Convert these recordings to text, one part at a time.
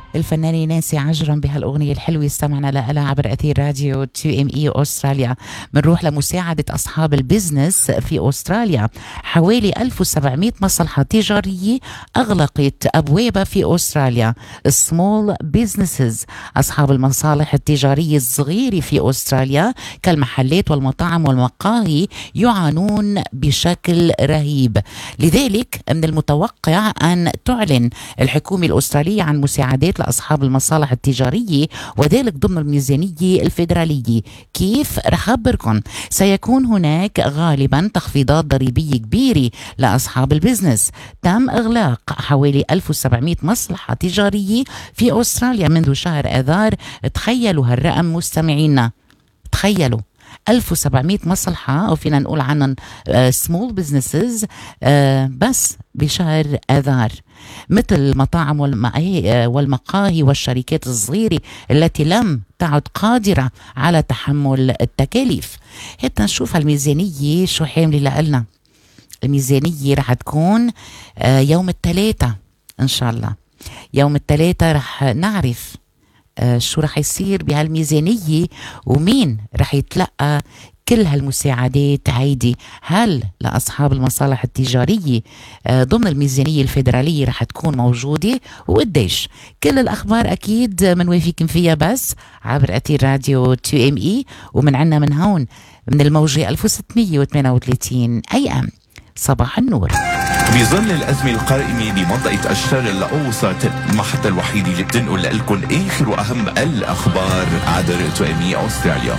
الفنانة نانسي عجرم بهالأغنية الحلوة استمعنا لها عبر أثير راديو 2ME أستراليا. منروح لمساعدة أصحاب البزنس في أستراليا. حوالي 1700 مصلحة تجارية أغلقت أبوابها في أستراليا. Small businesses، أصحاب المصالح التجارية الصغيرة في أستراليا كالمحلات والمطاعم والمقاهي يعانون بشكل رهيب. لذلك من المتوقع أن تعلن الحكومة الأسترالية عن مساعدات لأصحاب المصالح التجارية، وذلك ضمن الميزانية الفيدرالية. كيف؟ رح أخبركم. سيكون هناك غالبا تخفيضات ضريبية كبيرة لأصحاب البزنس. تم إغلاق حوالي 1700 مصلحة تجارية في أستراليا منذ شهر آذار. تخيلوا هالرقم مستمعينا، تخيلوا 1700 مصلحة أو فينا نقول عنهم small businesses بس بشهر آذار، مثل المطاعم والمقاهي والشركات الصغيرة التي لم تعد قادرة على تحمل التكاليف. هات نشوف الميزانية شو حاملة لنا. الميزانية رح تكون يوم الثلاثاء إن شاء الله. يوم الثلاثاء رح نعرف شو رح يصير بهالميزانية ومين رح يتلقى كل هالمساعدات هيدي. هل لأصحاب المصالح التجارية ضمن الميزانية الفيدرالية رح تكون موجودة وقديش؟ كل الأخبار أكيد منوافيكم فيها بس عبر أثير راديو 2ME، ومن عنا من هون من الموجة 1638 AM. صباح النور. بظل الأزمة القائمة بمنطقة الشرق الأوسط، المحطة الوحيدة اللي بتنقل لكم آخر وأهم الأخبار عبر 2ME أستراليا.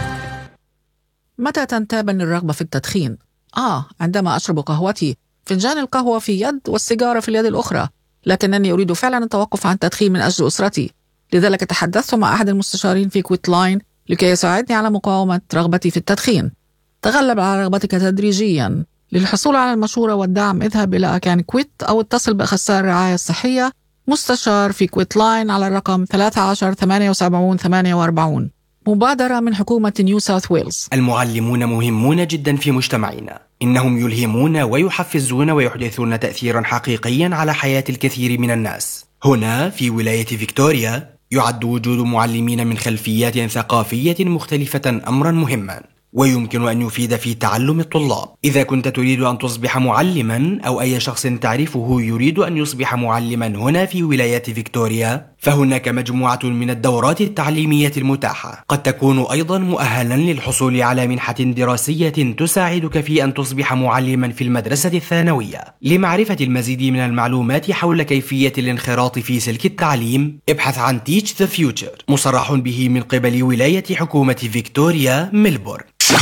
متى تنتابني الرغبة في التدخين؟ عندما أشرب قهوتي، فنجان القهوة في يد والسيجارة في اليد الأخرى، لكنني أريد فعلا التوقف عن التدخين من أجل أسرتي. لذلك تحدثت مع أحد المستشارين في كويت لاين لكي يساعدني على مقاومة رغبتي في التدخين. تغلب على رغبتك تدريجيا. للحصول على المشورة والدعم اذهب إلى أكان كويت أو اتصل بأخصائي الرعاية الصحية مستشار في كويت لاين على الرقم 13 78 48. مبادرة من حكومة نيو ساوث ويلز. المعلمون مهمون جدا في مجتمعنا. إنهم يلهمون ويحفزون ويحدثون تأثيرا حقيقيا على حياة الكثير من الناس. هنا في ولاية فيكتوريا يعد وجود معلمين من خلفيات ثقافية مختلفة أمرا مهما، ويمكن أن يفيد في تعلم الطلاب. إذا كنت تريد أن تصبح معلما أو أي شخص تعرفه يريد أن يصبح معلما هنا في ولاية فيكتوريا، فهناك مجموعة من الدورات التعليمية المتاحة. قد تكون أيضا مؤهلا للحصول على منحة دراسية تساعدك في أن تصبح معلما في المدرسة الثانوية. لمعرفة المزيد من المعلومات حول كيفية الانخراط في سلك التعليم، ابحث عن Teach the Future، مصرح به من قبل ولاية حكومة فيكتوريا ميلبورن.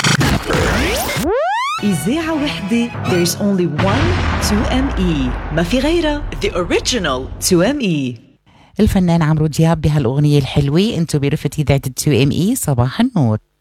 إذاعة وحدة. There's only one 2ME، ما في غيرها. The original 2ME. الفنان عمرو دياب بهالأغنية الحلوة. انتو برفة إذاعة 2ME. صباح النور.